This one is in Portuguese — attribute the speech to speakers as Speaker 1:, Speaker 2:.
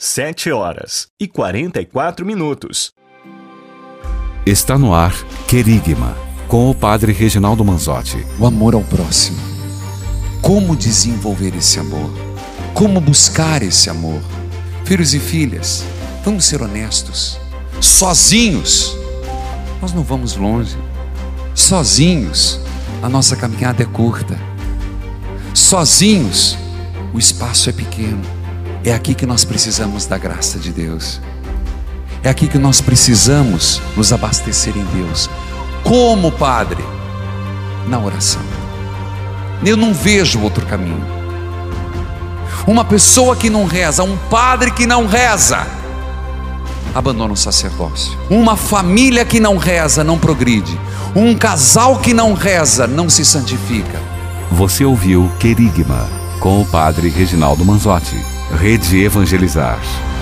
Speaker 1: 7h44.
Speaker 2: Está no ar Querigma, com o Padre Reginaldo Manzotti.
Speaker 3: O amor ao próximo. Como desenvolver esse amor? Como buscar esse amor? Filhos e filhas, vamos ser honestos. Sozinhos, nós não vamos longe. Sozinhos, a nossa caminhada é curta. Sozinhos, o espaço é pequeno. É aqui que nós precisamos da graça de Deus. É aqui que nós precisamos nos abastecer em Deus. Como, Padre? Na oração. Eu não vejo outro caminho. Uma pessoa que não reza, um padre que não reza, abandona o sacerdócio. Uma família que não reza, não progride. Um casal que não reza, não se santifica.
Speaker 2: Você ouviu Querigma, com o Padre Reginaldo Manzotti. Rede Evangelizar.